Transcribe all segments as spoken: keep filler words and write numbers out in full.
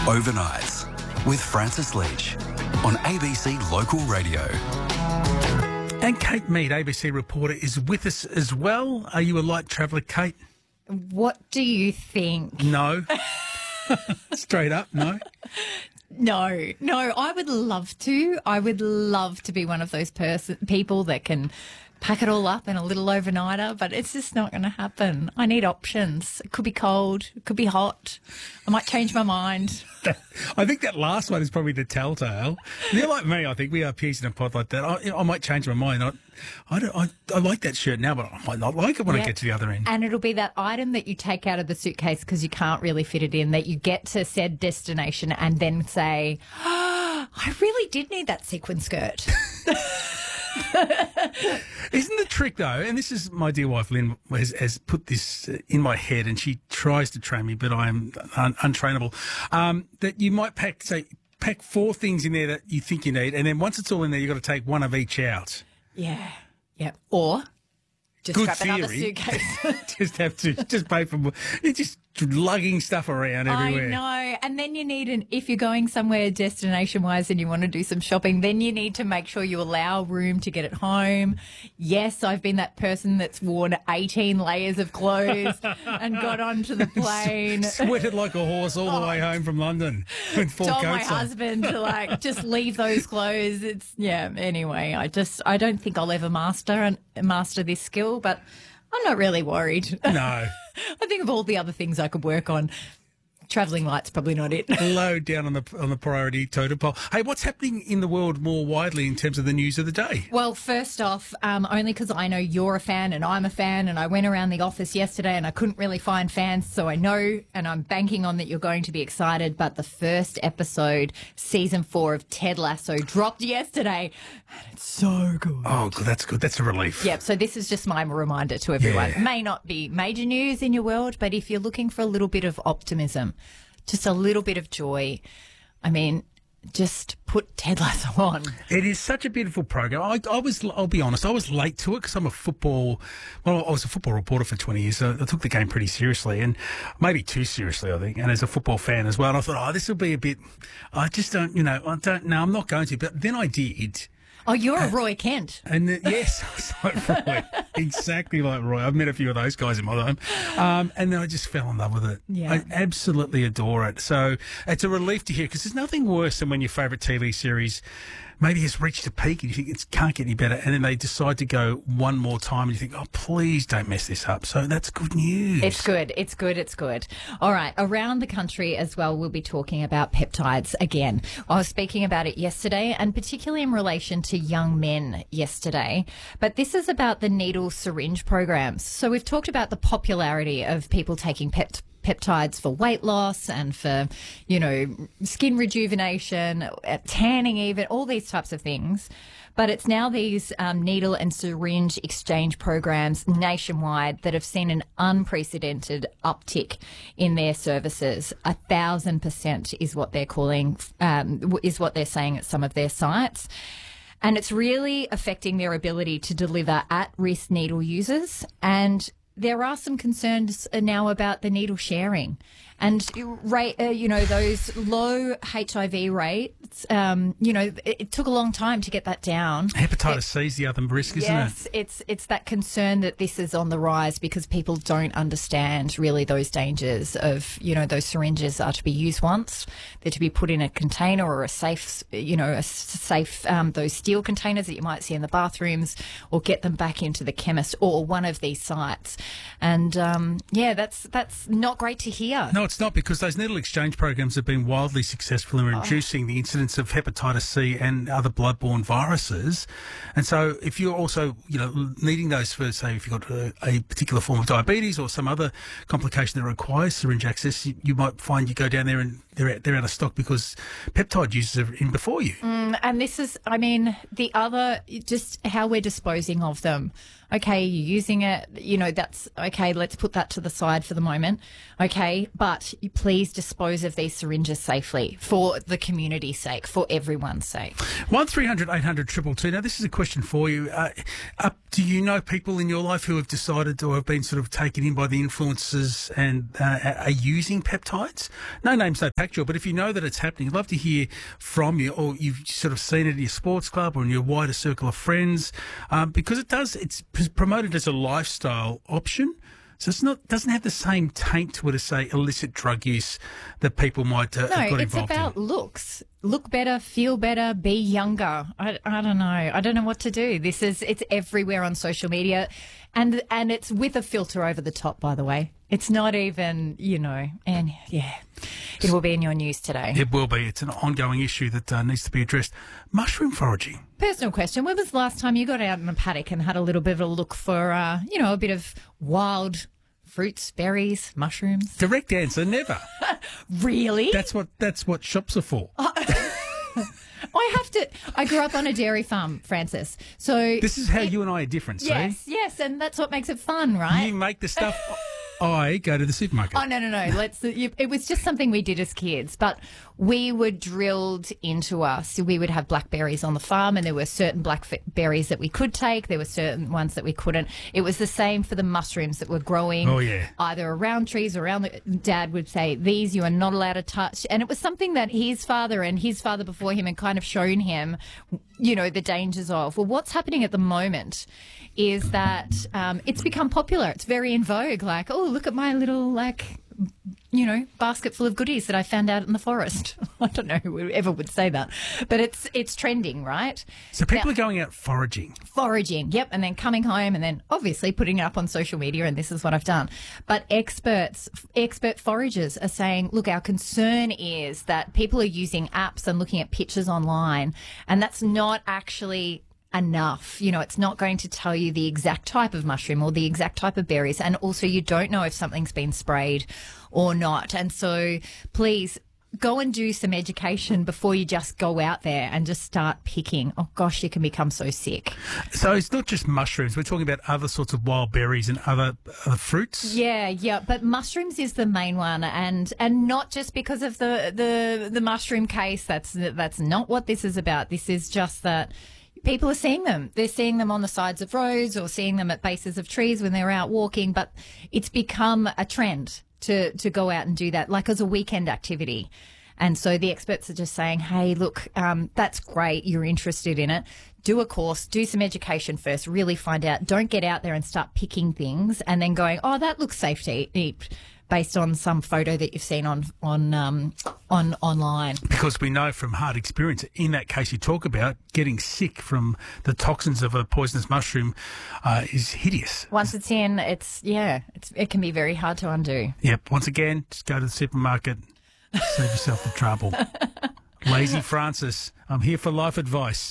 Overnights with Francis Leach on A B C Local Radio. And Kate Mead, A B C reporter, is with us as well. Are you a light traveller, Kate? What do you think? No. Straight up, no. No, no, I would love to. I would love to be one of those person people that can pack it all up in a little overnighter, but it's just not going to happen. I need options. It could be cold. It could be hot. I might change my mind. I think that last one is probably the telltale. You're like me, I think. We are peas in a pod like that. I, I might change my mind. I, I, don't, I, I like that shirt now, but I might not like it when Yep. I get to the other end. And it'll be that item that you take out of the suitcase because you can't really fit it in, that you get to said destination and then say, oh, I really did need that sequin skirt. Isn't the trick, though, and this is my dear wife Lynn has, has put this in my head, and she tries to train me, but I am un- untrainable, um, that you might pack, say, pack four things in there that you think you need, and then once it's all in there, you've got to take one of each out. Yeah. Yeah. Or just Good grab another theory. suitcase. Just have to, just pay for more. You're just lugging stuff around everywhere. I know. And then you need an, if you're going somewhere destination wise and you want to do some shopping, then you need to make sure you allow room to get it home. Yes, I've been that person that's worn eighteen layers of clothes and got onto the plane. Sweated like a horse all the way home from London with four Told coats my on. husband to like just leave those clothes. It's yeah. Anyway, I just I don't think I'll ever master and master this skill, but I'm not really worried. No. I think of all the other things I could work on. Travelling light's probably not it. Low down on the on the priority totem pole. Hey, what's happening in the world more widely in terms of the news of the day? Well, first off, um, only because I know you're a fan and I'm a fan, and I went around the office yesterday and I couldn't really find fans, so I know and I'm banking on that you're going to be excited. But the first episode, season four of Ted Lasso, dropped yesterday, and it's so good. Oh, good, that's good. That's a relief. Yep, so this is just my reminder to everyone. Yeah. May not be major news in your world, but if you're looking for a little bit of optimism, just a little bit of joy, I mean, just put Ted Lasso on. It is such a beautiful program. I, I was, I'll be honest, I was late to it because I'm a football, well, I was a football reporter for twenty years, so I took the game pretty seriously, and maybe too seriously, I think, and as a football fan as well. And I thought, oh, this will be a bit, I just don't, you know, I don't, no, I'm not going to. But then I did. Oh, you're a Roy Kent. And then, yes, I was like Roy, exactly like Roy. I've met a few of those guys in my time. Um, and then I just fell in love with it. Yeah. I absolutely adore it. So it's a relief to hear, because there's nothing worse than when your favourite T V series maybe has reached a peak and you think it can't get any better, and then they decide to go one more time and you think, oh, please don't mess this up. So that's good news. It's good. It's good. It's good. All right. Around the country as well, we'll be talking about peptides again. I was speaking about it yesterday, and particularly in relation to young men yesterday. But this is about the needle syringe programs. So we've talked about the popularity of people taking peptides. peptides for weight loss and for, you know, skin rejuvenation, uh, tanning even, all these types of things. But it's now these um, needle and syringe exchange programs nationwide that have seen an unprecedented uptick in their services. A thousand percent is what they're calling, um, is what they're saying at some of their sites. And it's really affecting their ability to deliver at-risk needle users, and there are some concerns now about the needle sharing and rate, uh, you know, those low H I V rates. Um, you know, it, it took a long time to get that down. Hepatitis It- C is the other risk, isn't Yes, it? it's it's that concern that this is on the rise because people don't understand really those dangers of, you know, those syringes are to be used once, they're to be put in a container or a safe, you know, a s- safe, um, those steel containers that you might see in the bathrooms, or get them back into the chemist or one of these sites. And um, yeah, that's that's not great to hear. No, it's not, because those needle exchange programs have been wildly successful in reducing oh. the incidence of hepatitis C and other bloodborne viruses. And so if you're also, you know, needing those for, say, if you've got a, a particular form of diabetes or some other complication that requires syringe access, you, you might find you go down there and they're out, they're out of stock because peptide users are in before you. Mm, and this is, I mean, the other, just how we're disposing of them. Okay, you're using it. You know, that's okay. Let's put that to the side for the moment. Okay, but you please dispose of these syringes safely for the community's sake, for everyone's sake. One three hundred eight hundred two two two. Now, this is a question for you. Uh, uh, do you know people in your life who have decided or have been sort of taken in by the influences and uh, are using peptides? No names, no pacture, but if you know that it's happening, I'd love to hear from you, or you've sort of seen it in your sports club or in your wider circle of friends, um, because it does, it's promoted as a lifestyle option. So it's not, doesn't have the same taint to it as, say, illicit drug use that people might uh, no, have got it's involved about in. looks. Look better, feel better, be younger. I, I don't know. I don't know what to do. This is, it's everywhere on social media, and and it's with a filter over the top, by the way. It's not even, you know, and yeah, it will be in your news today. It will be. It's an ongoing issue that uh, needs to be addressed. Mushroom foraging. Personal question. When was the last time you got out in a paddock and had a little bit of a look for, uh, you know, a bit of wild fruits, berries, mushrooms? Direct answer, never. Really? That's what that's what shops are for. I have to. I grew up on a dairy farm, Francis. So This is how it- you and I are different, see? Yes, yes, and that's what makes it fun, right? You make the stuff. I go to the supermarket. Oh, no, no, no. Let's. It was just something we did as kids, but we were drilled into us. We would have blackberries on the farm, and there were certain blackberries that we could take. There were certain ones that we couldn't. It was the same for the mushrooms that were growing. Oh, yeah. Either around trees or around the. Dad would say, these you are not allowed to touch. And it was something that his father and his father before him had kind of shown him, you know, the dangers of. Well, what's happening at the moment is that um, it's become popular. It's very in vogue. Like, oh, look at my little, like, you know, basket full of goodies that I found out in the forest. I don't know who ever would say that, but it's it's trending, right? So people Now- are going out foraging. Foraging, yep, and then coming home and then obviously putting it up on social media, and this is what I've done. But experts, expert foragers are saying, look, our concern is that people are using apps and looking at pictures online, and that's not actually enough. You know, it's not going to tell you the exact type of mushroom or the exact type of berries, and also you don't know if something's been sprayed or not. And so please go and do some education before you just go out there and just start picking. Oh gosh, you can become so sick. So it's not just mushrooms. We're talking about other sorts of wild berries and other, other fruits. Yeah, yeah, but mushrooms is the main one, and and not just because of the the the mushroom case. That's that's not what this is about. This is just that people are seeing them. They're seeing them on the sides of roads or seeing them at bases of trees when they're out walking, but it's become a trend to, to go out and do that, like as a weekend activity. And so the experts are just saying, hey, look, um, that's great. You're interested in it. Do a course, do some education first, really find out. Don't get out there and start picking things and then going, oh, that looks safe to eat, based on some photo that you've seen on on um, on online. Because we know from hard experience, in that case you talk about, getting sick from the toxins of a poisonous mushroom uh, is hideous. Once it's in, it's, yeah, it's, it can be very hard to undo. Yep. Once again, just go to the supermarket, save yourself the trouble. Lazy Francis, I'm here for life advice.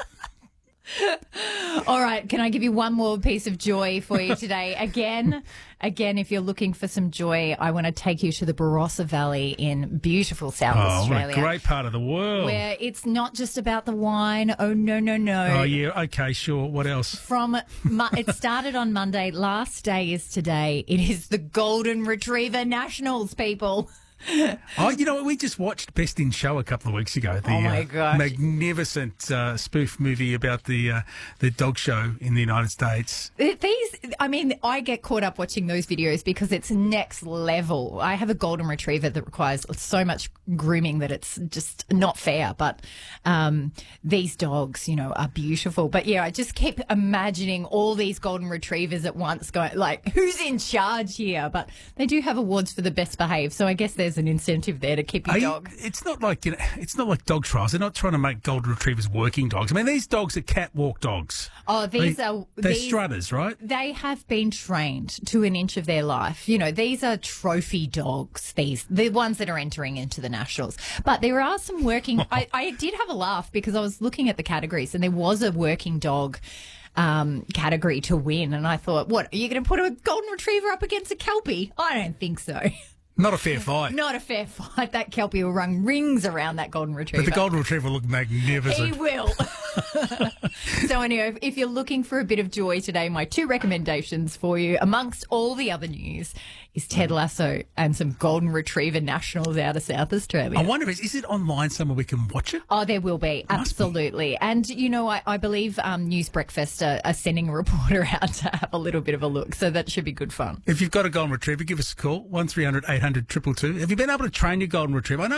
All right, can I give you one more piece of joy for you today? Again, again, if you're looking for some joy, I want to take you to the Barossa Valley in beautiful South Oh, Australia. what a great part of the world. Where it's not just about the wine. Oh, no, no, no. Oh, yeah, okay, sure. What else? From Mo- it started on Monday. Last day is today. It is the Golden Retriever Nationals, people. Oh, you know, we just watched Best in Show a couple of weeks ago. The Oh, my uh, gosh. magnificent uh, spoof movie about the uh, the dog show in the United States. These, I mean, I get caught up watching those videos because it's next level. I have a golden retriever that requires so much grooming that it's just not fair. But um, these dogs, you know, are beautiful. But yeah, I just keep imagining all these golden retrievers at once going, like, who's in charge here? But they do have awards for the best behaved. So I guess there's an incentive there to keep your Are you- dog. it's not like you know, it's not like dog trials. They're not trying to make golden retrievers working dogs. I mean, these dogs are catwalk dogs. Oh, these They- are they're these, strutters, right? They have been trained to an inch of their life. You know, these are trophy dogs, these, the ones that are entering into the Nationals. But there are some working, I, I did have a laugh because I was looking at the categories and there was a working dog um, category to win. And I thought, what, are you going to put a golden retriever up against a Kelpie? I don't think so. Not a fair fight. Not a fair fight. That Kelpie will run rings around that golden retriever. But the golden retriever looked magnificent. He will. So anyway, if, if you're looking for a bit of joy today, my two recommendations for you, amongst all the other news, is Ted Lasso and some Golden Retriever Nationals out of South Australia. I wonder, is, is it online somewhere we can watch it? Oh, there will be. Absolutely. Be. And, you know, I, I believe um, News Breakfast are, are sending a reporter out to have a little bit of a look. So that should be good fun. If you've got a Golden Retriever, give us a call, one three hundred eight hundred two two two. Have you been able to train your Golden Retriever? I know